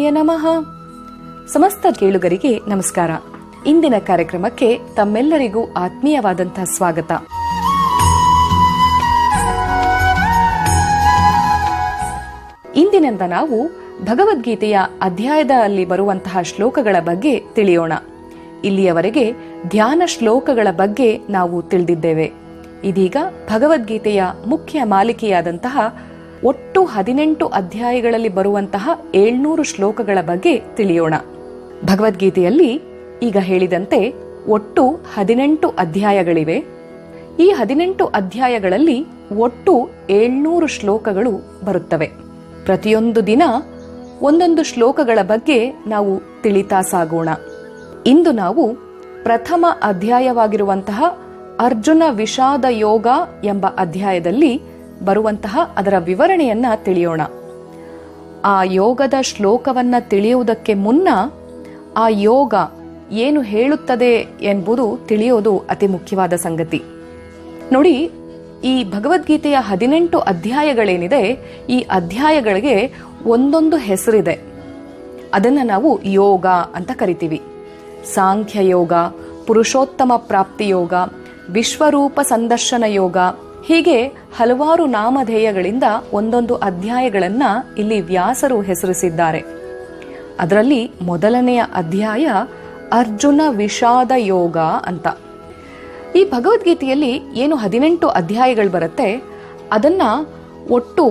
ಪರಮಾತ್ಮನೇ ನಮಃ. ಸಮಸ್ತ ಕೇಳುಗರಿಗೆ ನಮಸ್ಕಾರ. ಇಂದಿನ ಕಾರ್ಯಕ್ರಮಕ್ಕೆ ತಮ್ಮೆಲ್ಲರಿಗೂ ಆತ್ಮೀಯವಾದಂತಹ ಸ್ವಾಗತ. ಇಂದಿನಿಂದ ನಾವು ಭಗವದ್ಗೀತೆಯ ಅಧ್ಯಾಯದಲ್ಲಿ ಬರುವಂತಹ ಶ್ಲೋಕಗಳ ಬಗ್ಗೆ ತಿಳಿಯೋಣ. ಇಲ್ಲಿಯವರೆಗೆ ಧ್ಯಾನ ಶ್ಲೋಕಗಳ ಬಗ್ಗೆ ನಾವು ತಿಳಿದಿದ್ದೇವೆ. ಇದೀಗ ಭಗವದ್ಗೀತೆಯ ಮುಖ್ಯ ಮಾಲಿಕೆಯಾದಂತಹ ಒಟ್ಟು 18 ಅಧ್ಯಾಯಗಳಲ್ಲಿ ಬರುವಂತಹ 700 ಶ್ಲೋಕಗಳ ಬಗ್ಗೆ ತಿಳಿಯೋಣ. ಭಗವದ್ಗೀತೆಯಲ್ಲಿ ಈಗ ಹೇಳಿದಂತೆ ಒಟ್ಟು 18 ಅಧ್ಯಾಯಗಳಿವೆ. ಈ 18 ಅಧ್ಯಾಯಗಳಲ್ಲಿ ಒಟ್ಟು 700 ಶ್ಲೋಕಗಳು ಬರುತ್ತವೆ. ಪ್ರತಿಯೊಂದು ದಿನ ಒಂದೊಂದು ಶ್ಲೋಕಗಳ ಬಗ್ಗೆ ನಾವು ತಿಳಿತಾ ಸಾಗೋಣ. ಇಂದು ನಾವು ಪ್ರಥಮ ಅಧ್ಯಾಯವಾಗಿರುವಂತಹ ಅರ್ಜುನ ವಿಷಾದ ಯೋಗ ಎಂಬ ಅಧ್ಯಾಯದಲ್ಲಿ ಬರುವಂತಹ ಅದರ ವಿವರಣೆಯನ್ನ ತಿಳಿಯೋಣ. ಆ ಯೋಗದ ಶ್ಲೋಕವನ್ನ ತಿಳಿಯುವುದಕ್ಕೆ ಮುನ್ನ ಆ ಯೋಗ ಏನು ಹೇಳುತ್ತದೆ ಎಂಬುದು ತಿಳಿಯೋದು ಅತಿ ಮುಖ್ಯವಾದ ಸಂಗತಿ. ನೋಡಿ, ಈ ಭಗವದ್ಗೀತೆಯ 18 ಅಧ್ಯಾಯಗಳೇನಿದೆ, ಈ ಅಧ್ಯಾಯಗಳಿಗೆ ಒಂದೊಂದು ಹೆಸರಿದೆ. ಅದನ್ನ ನಾವು ಯೋಗ ಅಂತ ಕರಿತೀವಿ. ಸಾಂಖ್ಯ ಯೋಗ, ಪುರುಷೋತ್ತಮ ಪ್ರಾಪ್ತಿ ಯೋಗ, ವಿಶ್ವರೂಪ ಸಂದರ್ಶನ ಯೋಗ, ಹೀಗೆ ಹಲವಾರು ನಾಮಧೇಯಗಳಿಂದ ಒಂದೊಂದು ಅಧ್ಯಾಯಗಳನ್ನ ಇಲ್ಲಿ ವ್ಯಾಸರು ಹೆಸರಿಸಿದ್ದಾರೆ. ಅದರಲ್ಲಿ ಮೊದಲನೆಯ ಅಧ್ಯಾಯ ಅರ್ಜುನ ವಿಷಾದ ಯೋಗ ಅಂತ. ಈ ಭಗವದ್ಗೀತೆಯಲ್ಲಿ ಏನು 18 ಅಧ್ಯಾಯಗಳು ಬರುತ್ತೆ, ಅದನ್ನ ಒಟ್ಟು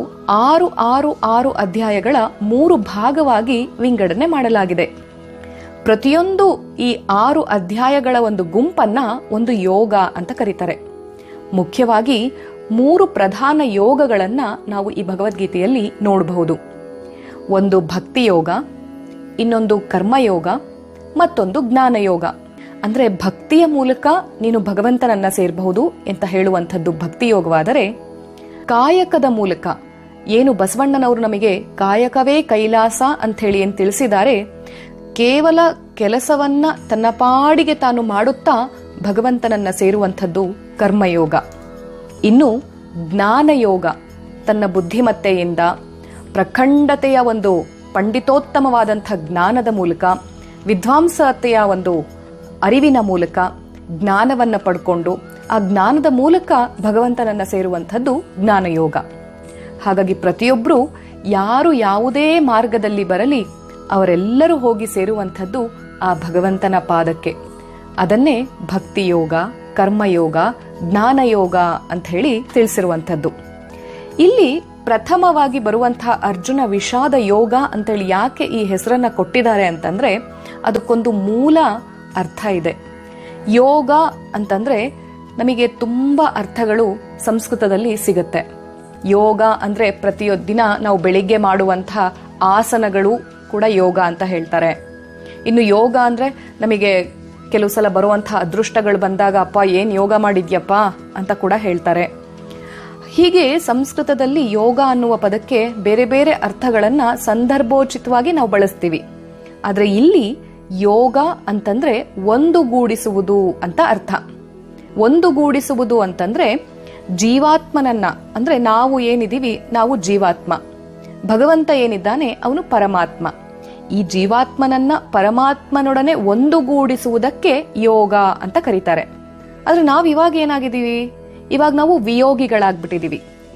6 ಅಧ್ಯಾಯಗಳ 3 ಭಾಗವಾಗಿ ವಿಂಗಡಣೆ ಮಾಡಲಾಗಿದೆ. ಪ್ರತಿಯೊಂದು ಈ 6 ಅಧ್ಯಾಯಗಳ ಒಂದು ಗುಂಪನ್ನ ಒಂದು ಯೋಗ ಅಂತ ಕರೀತಾರೆ. ಮುಖ್ಯವಾಗಿ 3 ಪ್ರಧಾನ ಯೋಗಗಳನ್ನ ನಾವು ಈ ಭಗವದ್ಗೀತೆಯಲ್ಲಿ ನೋಡಬಹುದು. ಒಂದು ಭಕ್ತಿ ಯೋಗ, ಇನ್ನೊಂದು ಕರ್ಮಯೋಗ, ಮತ್ತೊಂದು ಜ್ಞಾನಯೋಗ. ಅಂದ್ರೆ ಭಕ್ತಿಯ ಮೂಲಕ ನೀನು ಭಗವಂತನನ್ನ ಸೇರಬಹುದು ಅಂತ ಹೇಳುವಂಥದ್ದು ಭಕ್ತಿ ಯೋಗವಾದರೆ, ಕಾಯಕದ ಮೂಲಕ ಏನು ಬಸವಣ್ಣನವರು ನಮಗೆ ಕಾಯಕವೇ ಕೈಲಾಸ ಅಂತ ಹೇಳಿ ಏನು ತಿಳಿಸಿದ್ದಾರೆ, ಕೇವಲ ಕೆಲಸವನ್ನ ತನ್ನ ಪಾಡಿಗೆ ತಾನು ಮಾಡುತ್ತಾ ಭಗವಂತನನ್ನ ಸೇರುವಂಥದ್ದು ಕರ್ಮಯೋಗ. ಇನ್ನು ಜ್ಞಾನಯೋಗ, ತನ್ನ ಬುದ್ಧಿಮತ್ತೆಯಿಂದ ಪ್ರಖಂಡತೆಯ ಒಂದು ಪಂಡಿತೋತ್ತಮವಾದಂಥ ಜ್ಞಾನದ ಮೂಲಕ, ವಿದ್ವಾಂಸತೆಯ ಒಂದು ಅರಿವಿನ ಮೂಲಕ ಜ್ಞಾನವನ್ನ ಪಡ್ಕೊಂಡು ಆ ಜ್ಞಾನದ ಮೂಲಕ ಭಗವಂತನನ್ನ ಸೇರುವಂಥದ್ದು ಜ್ಞಾನಯೋಗ. ಹಾಗಾಗಿ ಪ್ರತಿಯೊಬ್ಬರು ಯಾರು ಯಾವುದೇ ಮಾರ್ಗದಲ್ಲಿ ಬರಲಿ ಅವರೆಲ್ಲರೂ ಹೋಗಿ ಸೇರುವಂಥದ್ದು ಆ ಭಗವಂತನ ಪಾದಕ್ಕೆ. ಅದನ್ನೇ ಭಕ್ತಿಯೋಗ, ಕರ್ಮಯೋಗ, ಜ್ಞಾನಯೋಗ ಅಂತ ಹೇಳಿ ತಿಳಿಸಿರುವಂಥದ್ದು. ಇಲ್ಲಿ ಪ್ರಥಮವಾಗಿ ಬರುವಂತಹ ಅರ್ಜುನ ವಿಷಾದ ಯೋಗ ಅಂತೇಳಿ ಯಾಕೆ ಈ ಹೆಸರನ್ನ ಕೊಟ್ಟಿದ್ದಾರೆ ಅಂತಂದ್ರೆ, ಅದಕ್ಕೊಂದು ಮೂಲ ಅರ್ಥ ಇದೆ. ಯೋಗ ಅಂತಂದ್ರೆ ನಮಗೆ ತುಂಬಾ ಅರ್ಥಗಳು ಸಂಸ್ಕೃತದಲ್ಲಿ ಸಿಗುತ್ತೆ. ಯೋಗ ಅಂದ್ರೆ ಪ್ರತಿಯೊಂದಿನ ನಾವು ಬೆಳಿಗ್ಗೆ ಮಾಡುವಂತಹ ಆಸನಗಳು ಕೂಡ ಯೋಗ ಅಂತ ಹೇಳ್ತಾರೆ. ಇನ್ನು ಯೋಗ ಅಂದ್ರೆ ನಮಗೆ ಕೆಲವು ಸಲ ಬರುವಂತಹ ಅದೃಷ್ಟಗಳು ಬಂದಾಗ ಅಪ್ಪ ಏನ್ ಯೋಗ ಮಾಡಿದ್ಯಪ್ಪ ಅಂತ ಕೂಡ ಹೇಳ್ತಾರೆ. ಹೀಗೆ ಸಂಸ್ಕೃತದಲ್ಲಿ ಯೋಗ ಅನ್ನುವ ಪದಕ್ಕೆ ಬೇರೆ ಬೇರೆ ಅರ್ಥಗಳನ್ನ ಸಂದರ್ಭೋಚಿತವಾಗಿ ನಾವು ಬಳಸ್ತೀವಿ. ಆದ್ರೆ ಇಲ್ಲಿ ಯೋಗ ಅಂತಂದ್ರೆ ಒಂದುಗೂಡಿಸುವುದು ಅಂತ ಅರ್ಥ. ಒಂದುಗೂಡಿಸುವುದು ಅಂತಂದ್ರೆ ಜೀವಾತ್ಮನನ್ನ, ಅಂದ್ರೆ ನಾವು ಏನಿದೀವಿ ನಾವು ಜೀವಾತ್ಮ, ಭಗವಂತ ಏನಿದ್ದಾನೆ ಅವನು ಪರಮಾತ್ಮ. ಈ ಜೀವಾತ್ಮನನ್ನ ಪರಮಾತ್ಮನೊಡನೆ ಒಂದುಗೂಡಿಸುವುದಕ್ಕೆ ಯೋಗ ಅಂತ ಕರೀತಾರೆ. ಆದ್ರೆ ನಾವ್ ಇವಾಗ ಏನಾಗಿದ್ದೀವಿ, ಇವಾಗ ನಾವು ವಿಯೋಗಿಗಳಾಗ್ಬಿಟ್ಟಿದೀವಿ.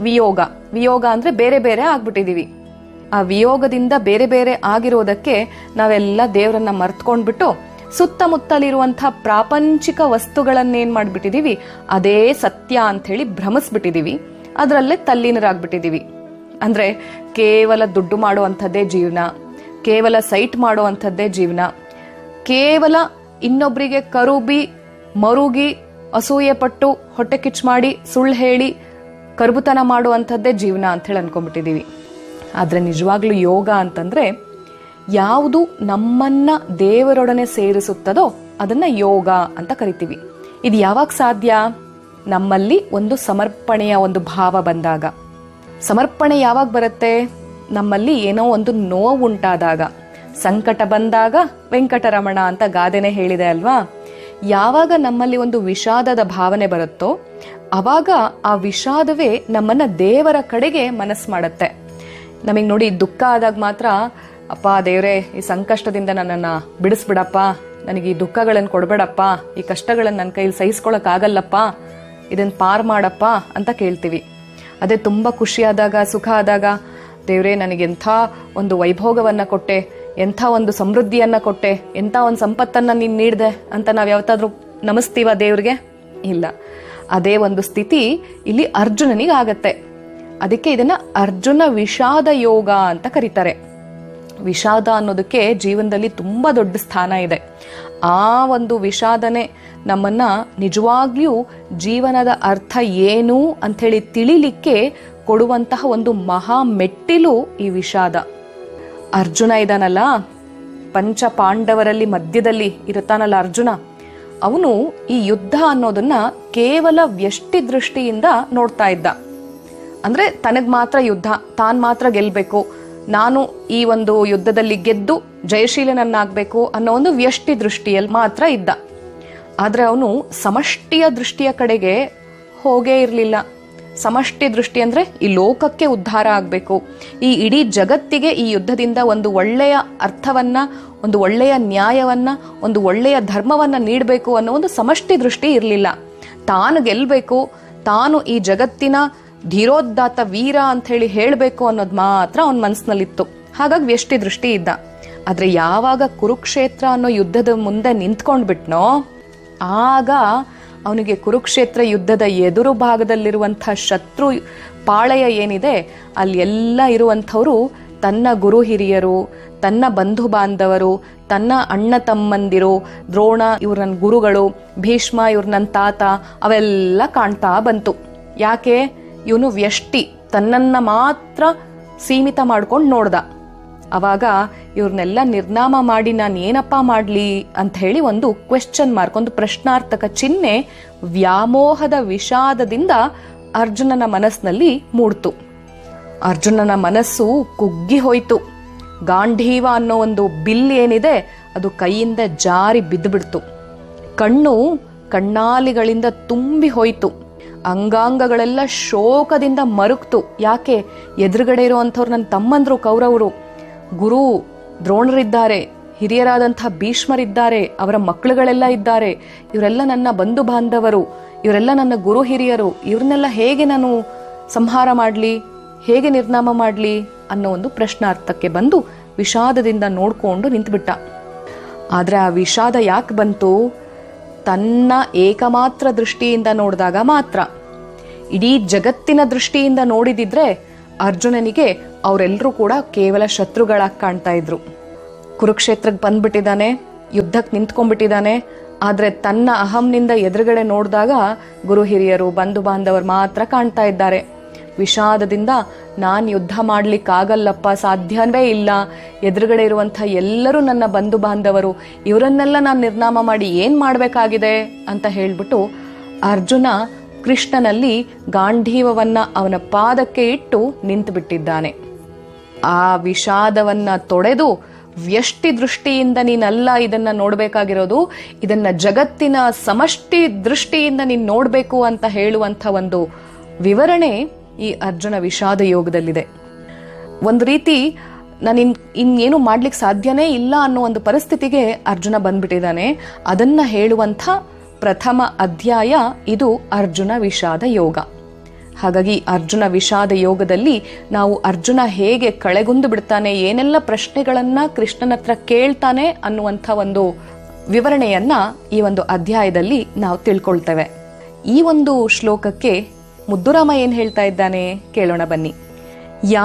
ವಿಯೋಗ ಅಂದ್ರೆ ಬೇರೆ ಬೇರೆ ಆಗ್ಬಿಟ್ಟಿದೀವಿ. ಆ ವಿಯೋಗದಿಂದ ಬೇರೆ ಬೇರೆ ಆಗಿರೋದಕ್ಕೆ ನಾವೆಲ್ಲ ದೇವರನ್ನ ಮರ್ತ್ಕೊಂಡ್ಬಿಟ್ಟು ಸುತ್ತಮುತ್ತಲಿರುವಂತಹ ಪ್ರಾಪಂಚಿಕ ವಸ್ತುಗಳನ್ನೇನ್ ಮಾಡ್ಬಿಟ್ಟಿದೀವಿ, ಅದೇ ಸತ್ಯ ಅಂತ ಹೇಳಿ ಭ್ರಮಿಸ್ಬಿಟ್ಟಿದೀವಿ. ಅದರಲ್ಲೇ ತಲ್ಲೀನರಾಗ್ಬಿಟ್ಟಿದೀವಿ. ಅಂದ್ರೆ ಕೇವಲ ದುಡ್ಡು ಮಾಡುವಂಥದ್ದೇ ಜೀವನ, ಕೇವಲ ಸೈಟ್ ಮಾಡುವಂಥದ್ದೇ ಜೀವನ, ಕೇವಲ ಇನ್ನೊಬ್ಬರಿಗೆ ಕರುಬಿ ಮರುಗಿ ಅಸೂಯೆ ಪಟ್ಟು ಹೊಟ್ಟೆ ಕಿಚ್ಚು ಮಾಡಿ ಸುಳ್ಳು ಹೇಳಿ ಕರ್ಬುತನ ಮಾಡುವಂಥದ್ದೇ ಜೀವನ ಅಂತ ಹೇಳಿ ಅನ್ಕೊಂಡ್ಬಿಟ್ಟಿದೀವಿ. ಆದ್ರೆ ನಿಜವಾಗ್ಲೂ ಯೋಗ ಅಂತಂದ್ರೆ ಯಾವುದು ನಮ್ಮನ್ನ ದೇವರೊಡನೆ ಸೇರಿಸುತ್ತದೋ ಅದನ್ನ ಯೋಗ ಅಂತ ಕರಿತೀವಿ. ಇದು ಯಾವಾಗ ಸಾಧ್ಯ? ನಮ್ಮಲ್ಲಿ ಒಂದು ಸಮರ್ಪಣೆಯ ಒಂದು ಭಾವ ಬಂದಾಗ. ಸಮರ್ಪಣೆ ಯಾವಾಗ ಬರುತ್ತೆ? ನಮ್ಮಲ್ಲಿ ಏನೋ ಒಂದು ನೋವು ಉಂಟಾದಾಗ. ಸಂಕಟ ಬಂದಾಗ ವೆಂಕಟರಮಣ ಅಂತ ಗಾದೆನೆ ಹೇಳಿದೆ ಅಲ್ವಾ? ಯಾವಾಗ ನಮ್ಮಲ್ಲಿ ಒಂದು ವಿಷಾದದ ಭಾವನೆ ಬರುತ್ತೋ ಅವಾಗ ಆ ವಿಷಾದವೇ ನಮ್ಮನ್ನ ದೇವರ ಕಡೆಗೆ ಮನಸ್ಸು ಮಾಡುತ್ತೆ. ನಮಗೆ ನೋಡಿ, ದುಃಖ ಆದಾಗ ಮಾತ್ರ ಅಪ್ಪ ದೇವ್ರೆ, ಈ ಸಂಕಷ್ಟದಿಂದ ನನ್ನನ್ನು ಬಿಡಿಸ್ಬಿಡಪ್ಪ, ನನಗೆ ಈ ದುಃಖಗಳನ್ನು ಕೊಡಬೇಡಪ್ಪ, ಈ ಕಷ್ಟಗಳನ್ನು ನನ್ನ ಕೈಲಿ ಸಹಿಸ್ಕೊಳಕ್ಕಾಗಲ್ಲಪ್ಪ, ಇದನ್ನು ಪಾರ್ ಮಾಡಪ್ಪ ಅಂತ ಕೇಳ್ತೀವಿ. ಅದೇ ತುಂಬ ಖುಷಿಯಾದಾಗ, ಸುಖ ಆದಾಗ, ದೇವ್ರೆ ನನಗೆ ಎಂಥ ಒಂದು ವೈಭೋಗವನ್ನು ಕೊಟ್ಟೆ, ಎಂಥ ಒಂದು ಸಮೃದ್ಧಿಯನ್ನು ಕೊಟ್ಟೆ, ಎಂಥ ಒಂದು ಸಂಪತ್ತನ್ನು ನೀನು ನೀಡಿದೆ ಅಂತ ನಾವು ಯಾವತ್ತಾದ್ರೂ ನಮಿಸ್ತೀವ ದೇವ್ರಿಗೆ? ಇಲ್ಲ. ಅದೇ ಒಂದು ಸ್ಥಿತಿ ಇಲ್ಲಿ ಅರ್ಜುನನಿಗೆ ಆಗತ್ತೆ. ಅದಕ್ಕೆ ಇದನ್ನ ಅರ್ಜುನ ವಿಷಾದ ಯೋಗ ಅಂತ ಕರೀತಾರೆ. ವಿಷಾದ ಅನ್ನೋದಕ್ಕೆ ಜೀವನದಲ್ಲಿ ತುಂಬಾ ದೊಡ್ಡ ಸ್ಥಾನ ಇದೆ. ಆ ಒಂದು ವಿಷಾದನೆ ನಮ್ಮನ್ನ ನಿಜವಾಗ್ಲೂ ಜೀವನದ ಅರ್ಥ ಏನು ಅಂಥೇಳಿ ತಿಳಿಲಿಕ್ಕೆ ಕೊಡುವಂತಹ ಒಂದು ಮಹಾ ಮೆಟ್ಟಿಲು ಈ ವಿಷಾದ. ಅರ್ಜುನ ಇದಾನಲ್ಲ, ಪಂಚ ಪಾಂಡವರಲ್ಲಿ ಮಧ್ಯದಲ್ಲಿ ಇರುತ್ತಾನಲ್ಲ ಅರ್ಜುನ, ಅವನು ಈ ಯುದ್ಧ ಅನ್ನೋದನ್ನ ಕೇವಲ ವ್ಯಷ್ಟಿ ದೃಷ್ಟಿಯಿಂದ ನೋಡ್ತಾ ಇದ್ದ. ಅಂದ್ರೆ ತನಗ್ ಮಾತ್ರ ಯುದ್ಧ, ತಾನ್ ಮಾತ್ರ ಗೆಲ್ಬೇಕು, ನಾನು ಈ ಒಂದು ಯುದ್ಧದಲ್ಲಿ ಗೆದ್ದು ಜಯಶೀಲನನ್ನಾಗಬೇಕು ಅನ್ನೋ ಒಂದು ವ್ಯಷ್ಟಿ ದೃಷ್ಟಿಯಲ್ಲಿ ಮಾತ್ರ ಇದ್ದ. ಆದ್ರೆ ಅವನು ಸಮಷ್ಟಿಯ ದೃಷ್ಟಿಯ ಕಡೆಗೆ ಹೋಗೇ ಇರಲಿಲ್ಲ. ಸಮಷ್ಟಿ ದೃಷ್ಟಿ ಅಂದ್ರೆ ಈ ಲೋಕಕ್ಕೆ ಉದ್ಧಾರ ಆಗಬೇಕು, ಈ ಇಡೀ ಜಗತ್ತಿಗೆ ಈ ಯುದ್ಧದಿಂದ ಒಂದು ಒಳ್ಳೆಯ ಅರ್ಥವನ್ನ, ಒಂದು ಒಳ್ಳೆಯ ನ್ಯಾಯವನ್ನ, ಒಂದು ಒಳ್ಳೆಯ ಧರ್ಮವನ್ನ ನೀಡಬೇಕು ಅನ್ನೋ ಒಂದು ಸಮಷ್ಟಿ ದೃಷ್ಟಿ ಇರಲಿಲ್ಲ. ತಾನು ಗೆಲ್ಬೇಕು, ತಾನು ಈ ಜಗತ್ತಿನ ಧೀರೋದ್ದಾತ ವೀರ ಅಂತ ಹೇಳಿ ಹೇಳಬೇಕು ಅನ್ನೋದು ಮಾತ್ರ ಅವನ ಮನಸ್ಸಿನಲ್ಲಿತ್ತು. ಹಾಗಾಗಿ ವ್ಯಷ್ಟಿ ದೃಷ್ಟಿ ಇದ್ದ. ಆದ್ರೆ ಯಾವಾಗ ಕುರುಕ್ಷೇತ್ರ ಅನ್ನೋ ಯುದ್ಧದ ಮುಂದೆ ನಿಂತ್ಕೊಂಡ್ಬಿಟ್ನೋ, ಆಗ ಅವನಿಗೆ ಕುರುಕ್ಷೇತ್ರ ಯುದ್ಧದ ಎದುರು ಭಾಗದಲ್ಲಿರುವಂತಹ ಶತ್ರು ಪಾಳೆಯ ಏನಿದೆ ಅಲ್ಲಿ ಎಲ್ಲ ಇರುವಂಥವ್ರು ತನ್ನ ಗುರು ಹಿರಿಯರು, ತನ್ನ ಬಂಧು ಬಾಂಧವರು, ತನ್ನ ಅಣ್ಣ ತಮ್ಮಂದಿರು, ದ್ರೋಣ ಇವ್ರ ನನ್ನ ಗುರುಗಳು, ಭೀಷ್ಮ ಇವ್ರ ನನ್ನ ತಾತ, ಅವೆಲ್ಲ ಕಾಣ್ತಾ ಬಂತು. ಯಾಕೆ? ಇವನು ವ್ಯಷ್ಟಿ, ತನ್ನನ್ನ ಮಾತ್ರ ಸೀಮಿತ ಮಾಡ್ಕೊಂಡು ನೋಡ್ದ. ಅವಾಗ ಇವ್ರನ್ನೆಲ್ಲ ನಿರ್ನಾಮ ಮಾಡಿ ನಾನು ಏನಪ್ಪ ಮಾಡ್ಲಿ ಅಂತ ಹೇಳಿ ಒಂದು ಕ್ವೆಶ್ಚನ್ ಮಾರ್ಕ್, ಒಂದು ಪ್ರಶ್ನಾರ್ಥಕ ಚಿಹ್ನೆ ವ್ಯಾಮೋಹದ ವಿಷಾದದಿಂದ ಅರ್ಜುನನ ಮನಸ್ಸಿನಲ್ಲಿ ಮೂಡ್ತು. ಅರ್ಜುನನ ಮನಸ್ಸು ಕುಗ್ಗಿ ಹೋಯ್ತು. ಗಾಂಧೀವ ಅನ್ನೋ ಒಂದು ಬಿಲ್ ಏನಿದೆ ಅದು ಕೈಯಿಂದ ಜಾರಿ ಬಿದ್ದುಬಿಡ್ತು. ಕಣ್ಣಾಲಿಗಳಿಂದ ತುಂಬಿ ಹೋಯ್ತು. ಅಂಗಾಂಗಗಳೆಲ್ಲ ಶೋಕದಿಂದ ಮರುಕ್ತು. ಯಾಕೆ? ಎದುರುಗಡೆ ಇರುವಂಥವ್ರು ನನ್ನ ತಮ್ಮಂದ್ರು ಕೌರವರು, ಗುರು ದ್ರೋಣರಿದ್ದಾರೆ, ಹಿರಿಯರಾದಂತಹ ಭೀಷ್ಮರಿದ್ದಾರೆ, ಅವರ ಮಕ್ಕಳುಗಳೆಲ್ಲ ಇದ್ದಾರೆ, ಇವರೆಲ್ಲ ನನ್ನ ಬಂಧು ಬಾಂಧವರು, ಇವರೆಲ್ಲ ನನ್ನ ಗುರು ಹಿರಿಯರು, ಇವ್ರನ್ನೆಲ್ಲ ಹೇಗೆ ನಾನು ಸಂಹಾರ ಮಾಡಲಿ, ಹೇಗೆ ನಿರ್ನಾಮ ಮಾಡಲಿ ಅನ್ನೋ ಒಂದು ಪ್ರಶ್ನಾರ್ಥಕ್ಕೆ ಬಂದು ವಿಷಾದದಿಂದ ನೋಡ್ಕೊಂಡು ನಿಂತುಬಿಟ್ಟ. ಆದ್ರೆ ಆ ವಿಷಾದ ಯಾಕೆ ಬಂತು? ತನ್ನ ಏಕಮಾತ್ರ ದೃಷ್ಟಿಯಿಂದ ನೋಡಿದಾಗ ಮಾತ್ರ. ಇಡೀ ಜಗತ್ತಿನ ದೃಷ್ಟಿಯಿಂದ ನೋಡಿದಿದ್ರೆ ಅರ್ಜುನನಿಗೆ ಅವರೆಲ್ಲರೂ ಕೂಡ ಕೇವಲ ಶತ್ರುಗಳಾಗಿ ಕಾಣ್ತಾ ಇದ್ರು. ಕುರುಕ್ಷೇತ್ರಕ್ಕೆ ಬಂದ್ಬಿಟ್ಟಿದ್ದಾನೆ, ಯುದ್ಧಕ್ಕೆ ನಿಂತ್ಕೊಂಡ್ಬಿಟ್ಟಿದ್ದಾನೆ. ಆದ್ರೆ ತನ್ನ ಅಹಂನಿಂದ ಎದುರುಗಡೆ ನೋಡಿದಾಗ ಗುರು ಹಿರಿಯರು, ಬಂಧು ಬಾಂಧವರು ಮಾತ್ರ ಕಾಣ್ತಾ ಇದ್ದಾರೆ. ವಿಷಾದದಿಂದ ನಾನ್ ಯುದ್ಧ ಮಾಡ್ಲಿಕ್ಕಾಗಲ್ಲಪ್ಪ, ಸಾಧ್ಯವೇ ಇಲ್ಲ, ಎದುರುಗಡೆ ಇರುವಂಥ ಎಲ್ಲರೂ ನನ್ನ ಬಂಧು ಬಾಂಧವರು, ಇವರನ್ನೆಲ್ಲ ನಾನು ನಿರ್ನಾಮ ಮಾಡಿ ಏನ್ ಮಾಡ್ಬೇಕಾಗಿದೆ ಅಂತ ಹೇಳ್ಬಿಟ್ಟು ಅರ್ಜುನ ಕೃಷ್ಣನಲ್ಲಿ ಗಾಂಧೀವವನ್ನ ಅವನ ಪಾದಕ್ಕೆ ಇಟ್ಟು ನಿಂತು ಬಿಟ್ಟಿದ್ದಾನೆ. ಆ ವಿಷಾದವನ್ನ ತೊಡೆದು ವ್ಯಷ್ಟಿ ದೃಷ್ಟಿಯಿಂದ ನೀನಲ್ಲ ಇದನ್ನ ನೋಡ್ಬೇಕಾಗಿರೋದು, ಇದನ್ನ ಜಗತ್ತಿನ ಸಮಷ್ಟಿ ದೃಷ್ಟಿಯಿಂದ ನೀನ್ ನೋಡ್ಬೇಕು ಅಂತ ಹೇಳುವಂತ ಒಂದು ವಿವರಣೆ ಈ ಅರ್ಜುನ ವಿಷಾದ ಯೋಗದಲ್ಲಿದೆ. ಒಂದು ರೀತಿ ನಾನು ಇನ್ನೇನು ಮಾಡ್ಲಿಕ್ಕೆ ಸಾಧ್ಯನೇ ಇಲ್ಲ ಅನ್ನೋ ಒಂದು ಪರಿಸ್ಥಿತಿಗೆ ಅರ್ಜುನ ಬಂದ್ಬಿಟ್ಟಿದ್ದಾನೆ. ಅದನ್ನ ಹೇಳುವಂಥ ಪ್ರಥಮ ಅಧ್ಯಾಯ ಇದು ಅರ್ಜುನ ವಿಷಾದ ಯೋಗ. ಹಾಗಾಗಿ ಅರ್ಜುನ ವಿಷಾದ ಯೋಗದಲ್ಲಿ ನಾವು ಅರ್ಜುನ ಹೇಗೆ ಕಳೆಗುಂದು ಬಿಡ್ತಾನೆ, ಏನೆಲ್ಲ ಪ್ರಶ್ನೆಗಳನ್ನ ಕೃಷ್ಣನ ಹತ್ರ ಕೇಳ್ತಾನೆ ಅನ್ನುವಂಥ ಒಂದು ವಿವರಣೆಯನ್ನ ಈ ಒಂದು ಅಧ್ಯಾಯದಲ್ಲಿ ನಾವು ತಿಳ್ಕೊಳ್ತೇವೆ. ಈ ಒಂದು ಶ್ಲೋಕಕ್ಕೆ ಮುದ್ದುರಾಮ ಏನ್ ಹೇಳ್ತಾ ಇದ್ದಾನೆ ಕೇಳೋಣ ಬನ್ನಿ.